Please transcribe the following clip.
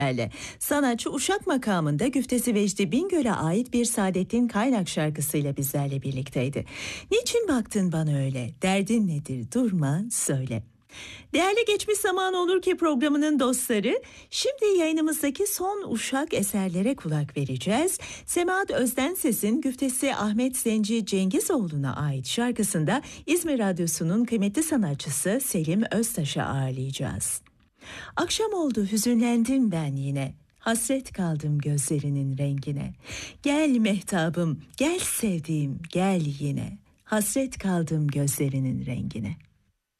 Sanatçı Uşak makamında güftesi Vecdi Bingöl'e ait bir Saadettin Kaynak şarkısıyla bizlerle birlikteydi. Niçin baktın bana öyle? Derdin nedir? Durma söyle. Değerli Geçmiş Zaman Olur Ki programının dostları, şimdi yayınımızdaki son Uşak eserlere kulak vereceğiz. Semahat Özdenses'in güftesi Ahmet Zenci Cengizoğlu'na ait şarkısında İzmir Radyosu'nun kıymetli sanatçısı Selim Öztaş'ı ağırlayacağız. Akşam oldu, hüzünlendim ben yine. Hasret kaldım gözlerinin rengine. Gel mehtabım, gel sevdiğim, gel yine. Hasret kaldım gözlerinin rengine.